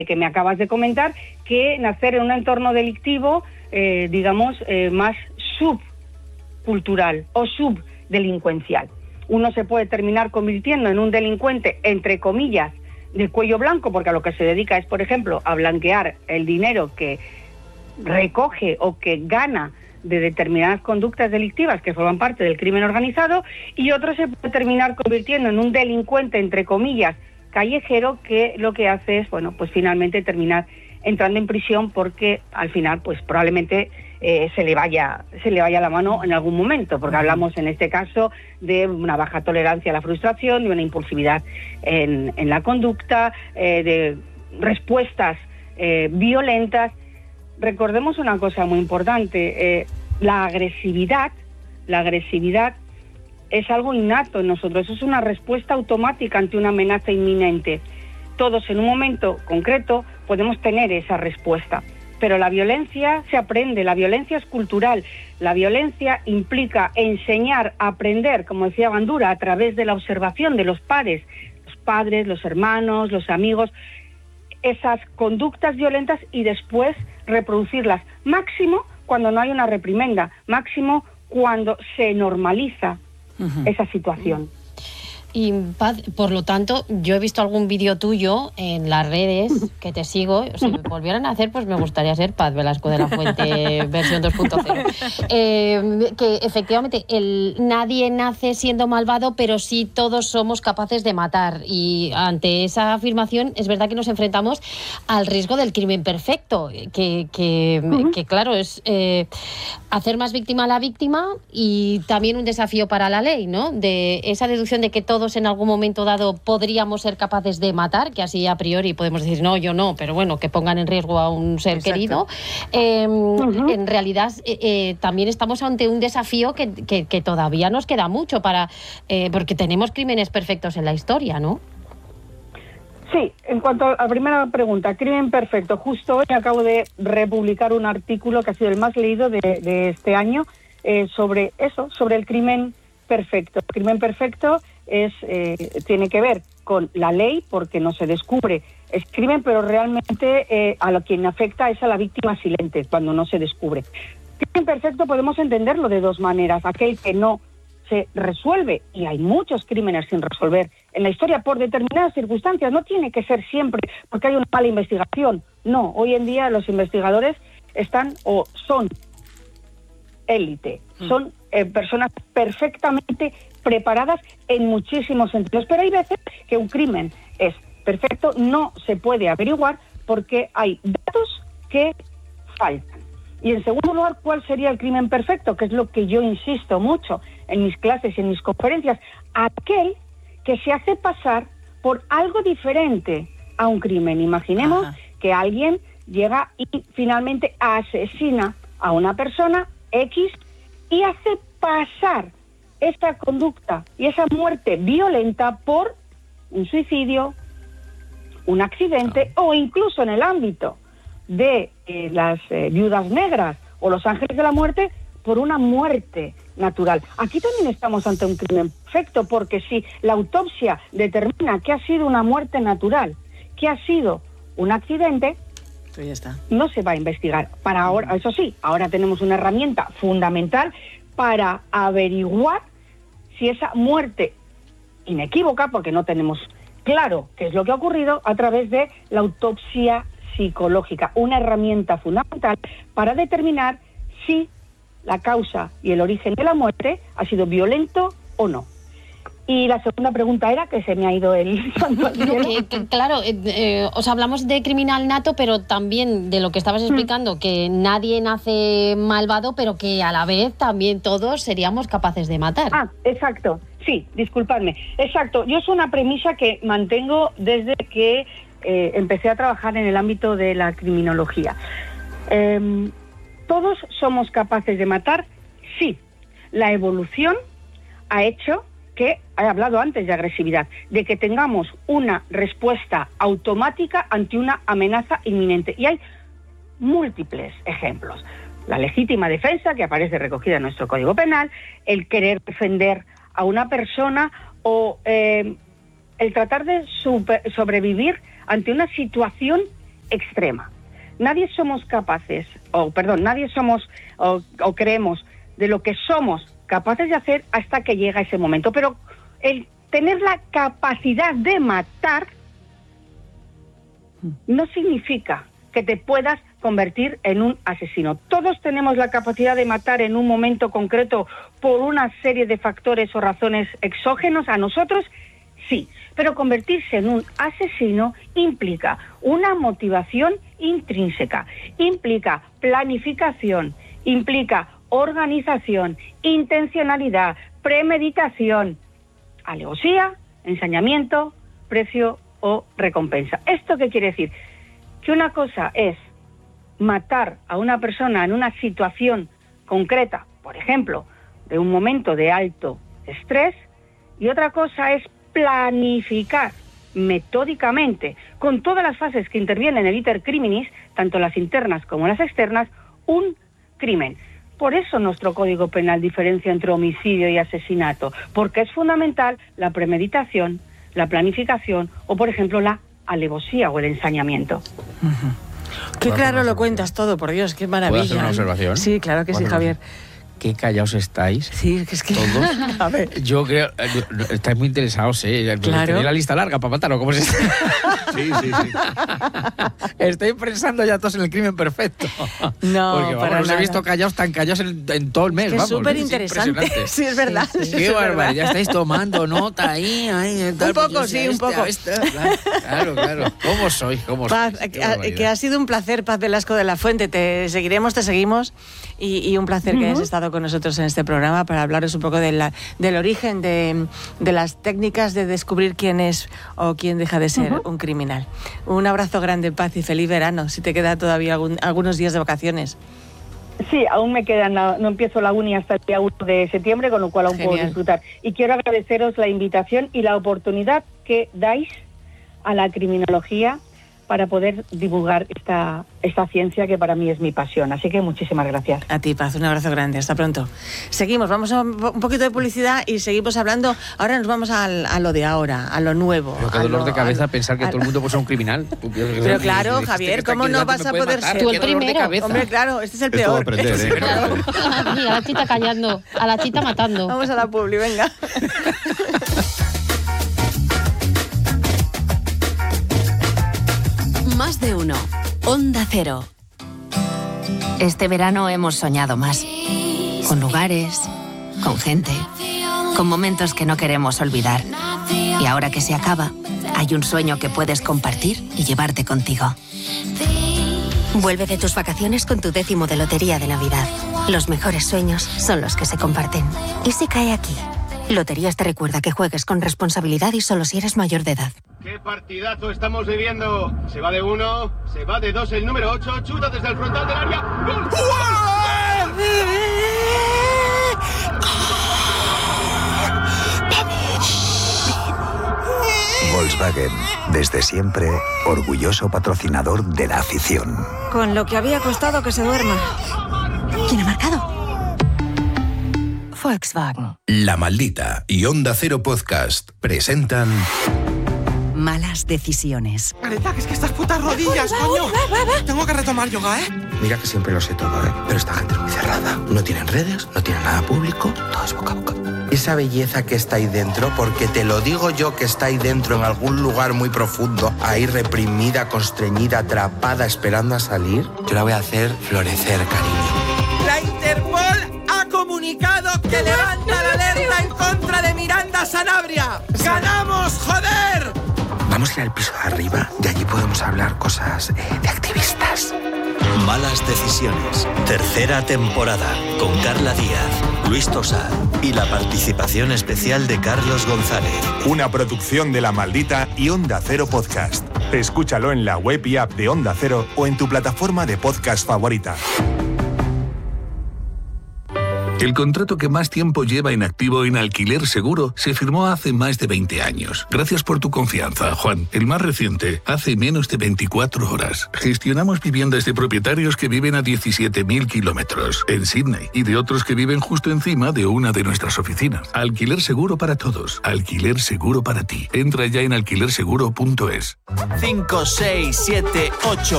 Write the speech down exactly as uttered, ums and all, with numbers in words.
que me acabas de comentar, que nacer en un entorno delictivo, eh, digamos, eh, más subcultural o subdelincuencial. Uno se puede terminar convirtiendo en un delincuente, entre comillas, de cuello blanco, porque a lo que se dedica es, por ejemplo, a blanquear el dinero que recoge o que gana de determinadas conductas delictivas que forman parte del crimen organizado, y otro se puede terminar convirtiendo en un delincuente, entre comillas, callejero, que lo que hace es, bueno, pues finalmente terminar entrando en prisión porque al final, pues probablemente eh, se le vaya se le vaya la mano en algún momento, porque hablamos en este caso de una baja tolerancia a la frustración, de una impulsividad en, en la conducta, eh, de respuestas eh, violentas. Recordemos una cosa muy importante, eh, la agresividad, la agresividad es algo innato en nosotros, es una respuesta automática ante una amenaza inminente. Todos en un momento concreto podemos tener esa respuesta, pero la violencia se aprende, la violencia es cultural, la violencia implica enseñar, aprender, como decía Bandura, a través de la observación de los pares, los padres, los hermanos, los amigos, esas conductas violentas y después reproducirlas, máximo cuando no hay una reprimenda, máximo cuando se normaliza uh-huh. esa situación. Y Paz, por lo tanto, yo he visto algún vídeo tuyo en las redes que te sigo. Si me volvieran a hacer, pues me gustaría ser Paz Velasco de la Fuente versión dos punto cero. Eh, que efectivamente el, nadie nace siendo malvado, pero sí todos somos capaces de matar. Y ante esa afirmación es verdad que nos enfrentamos al riesgo del crimen perfecto, que, que, uh-huh. que claro, es eh, hacer más víctima a la víctima y también un desafío para la ley, ¿no? De esa deducción de que todo en algún momento dado podríamos ser capaces de matar, que así a priori podemos decir no, yo no, pero bueno, que pongan en riesgo a un ser Exacto. querido. Eh, uh-huh. En realidad eh, eh, también estamos ante un desafío que, que, que todavía nos queda mucho para eh, porque tenemos crímenes perfectos en la historia, ¿no? Sí, en cuanto a la primera pregunta, crimen perfecto, justo hoy acabo de republicar un artículo que ha sido el más leído de, de este año eh, sobre eso, sobre el crimen perfecto. El crimen perfecto es eh, tiene que ver con la ley, porque no se descubre es crimen, pero realmente eh, a lo quien afecta es a la víctima silente cuando no se descubre. Crimen perfecto podemos entenderlo de dos maneras: aquel que no se resuelve, y hay muchos crímenes sin resolver en la historia por determinadas circunstancias, no tiene que ser siempre porque hay una mala investigación, no, hoy en día los investigadores están o son élite, mm. son eh, personas perfectamente preparadas en muchísimos sentidos, pero hay veces que un crimen es perfecto, no se puede averiguar porque hay datos que faltan. Y en segundo lugar, ¿cuál sería el crimen perfecto? Que es lo que yo insisto mucho en mis clases y en mis conferencias: aquel que se hace pasar por algo diferente a un crimen. Imaginemos Ajá. que alguien llega y finalmente asesina a una persona X y hace pasar esta conducta y esa muerte violenta por un suicidio, un accidente o incluso en el ámbito de eh, las eh, viudas negras o los ángeles de la muerte, por una muerte natural. Aquí también estamos ante un crimen perfecto, porque si la autopsia determina que ha sido una muerte natural, que ha sido un accidente, pues ya está. No se va a investigar. Para ahora, eso sí, ahora tenemos una herramienta fundamental para averiguar si esa muerte inequívoca, porque no tenemos claro qué es lo que ha ocurrido, a través de la autopsia psicológica, una herramienta fundamental para determinar si la causa y el origen de la muerte ha sido violento o no. Y la segunda pregunta era, que se me ha ido el... No, que, que, claro, eh, eh, os hablamos de criminal nato, pero también de lo que estabas explicando, mm. que nadie nace malvado, pero que a la vez también todos seríamos capaces de matar. Ah, exacto. Sí, disculpadme. Exacto. Yo es una premisa que mantengo desde que eh, empecé a trabajar en el ámbito de la criminología. Eh, ¿Todos somos capaces de matar? Sí. La evolución ha hecho que, he hablado antes de agresividad, de que tengamos una respuesta automática ante una amenaza inminente. Y hay múltiples ejemplos. La legítima defensa, que aparece recogida en nuestro Código Penal, el querer defender a una persona o eh, el tratar de super, sobrevivir ante una situación extrema. Nadie somos capaces, o perdón, nadie somos o, o creemos de lo que somos capaces de hacer hasta que llega ese momento. Pero el tener la capacidad de matar no significa que te puedas convertir en un asesino. Todos tenemos la capacidad de matar en un momento concreto por una serie de factores o razones exógenos a nosotros, sí, pero convertirse en un asesino implica una motivación intrínseca, implica planificación, implica organización, intencionalidad, premeditación, alevosía, ensañamiento, precio o recompensa. ¿Esto qué quiere decir? Que una cosa es matar a una persona en una situación concreta, por ejemplo, de un momento de alto estrés, y otra cosa es planificar metódicamente, con todas las fases que intervienen en el iter criminis, tanto las internas como las externas, un crimen. Por eso nuestro Código Penal diferencia entre homicidio y asesinato, porque es fundamental la premeditación, la planificación o, por ejemplo, la alevosía o el ensañamiento. Uh-huh. Qué claro lo cuentas todo, por Dios, qué maravilla. ¿Puedo hacer una observación? Sí, claro que sí, Javier. Qué callados estáis. Sí, que es que... Todos. A ver. Yo creo... Estáis muy interesados, ¿eh? Claro. Tenéis la lista larga para matar, ¿o cómo se está? Sí, sí, sí. Estoy pensando ya todos en el crimen perfecto. No, porque, vamos, para los nada. he visto callados, tan callados en, en todo el mes, Es que es vamos. súper Es interesante. impresionante. Sí, es verdad. Sí, sí. Sí, Qué es barbaridad, verdad. ya estáis tomando nota ahí, ahí. Tal, Un poco, pues yo sí, sé, un este, poco. este, claro, claro. ¿Cómo sois? ¿Cómo Paz, sois? Qué que, barbaridad. que ha sido un placer, Paz Velasco de la Fuente. Te seguiremos, te seguimos. Y, y un placer que Uh-huh. hayas estado con nosotros en este programa para hablaros un poco de la, del origen de, de las técnicas de descubrir quién es o quién deja de ser Uh-huh. un criminal. Un abrazo grande, Paz, y feliz verano, si te queda todavía algún, algunos días de vacaciones. Sí, aún me quedan, no, no empiezo la uni hasta el día uno de septiembre, con lo cual aún Genial. puedo disfrutar. Y quiero agradeceros la invitación y la oportunidad que dais a la criminología para poder divulgar esta, esta ciencia que para mí es mi pasión. Así que muchísimas gracias. A ti, Paz, un abrazo grande. Hasta pronto. Seguimos, vamos a un poquito de publicidad y seguimos hablando. Ahora nos vamos al, a lo de ahora, a lo nuevo. Pero qué a dolor lo- de cabeza a- pensar que a- todo el mundo puede ser un criminal. Pero claro, Javier, ¿cómo no vas a poder ser? Tú el primero. Hombre, claro, este es el Es todo peor. aprender, ¿eh? Claro. Mira, a la chita callando, a la chita matando. Vamos a la publi, venga. Más de uno. Onda Cero. Este verano hemos soñado más. Con lugares, con gente, con momentos que no queremos olvidar. Y ahora que se acaba, hay un sueño que puedes compartir y llevarte contigo. Vuelve de tus vacaciones con tu décimo de Lotería de Navidad. Los mejores sueños son los que se comparten. ¿Y si cae aquí? Loterías te recuerda que juegues con responsabilidad y solo si eres mayor de edad. ¡Qué partidazo estamos viviendo! Se va de uno, se va de dos el número ocho, chuta desde el frontal del área. ¡Gol! Volkswagen, desde siempre, orgulloso patrocinador de la afición. Con lo que había costado que se duerma. ¿Quién ha marcado? Volkswagen. La Maldita y Onda Cero Podcast presentan Malas decisiones. Marita, que es que estas putas rodillas, coño. Tengo que retomar yoga, ¿eh? Mira que siempre lo sé todo, ¿eh? Pero esta gente es muy cerrada. No tienen redes, no tienen nada público, todo es boca a boca. Esa belleza que está ahí dentro, porque te lo digo yo que está ahí dentro en algún lugar muy profundo, ahí reprimida, constreñida, atrapada, esperando a salir, yo la voy a hacer florecer, cariño. La Interpol ha comunicado que levanta la alerta en contra de Miranda Sanabria. ¡Ganamos, joder! Vamos a ir al piso de arriba, de allí podemos hablar cosas eh, de activistas. Malas Decisiones, tercera temporada, con Carla Díaz, Luis Tosar y la participación especial de Carlos González. Una producción de La Maldita y Onda Cero Podcast. Escúchalo en la web y app de Onda Cero o en tu plataforma de podcast favorita. El contrato que más tiempo lleva en activo en Alquiler Seguro se firmó hace más de veinte años. Gracias por tu confianza, Juan. El más reciente, hace menos de veinticuatro horas. Gestionamos viviendas de propietarios que viven a diecisiete mil kilómetros en Sydney y de otros que viven justo encima de una de nuestras oficinas. Alquiler Seguro para todos. Alquiler Seguro para ti. Entra ya en alquiler seguro punto es. cinco, seis, siete, ocho.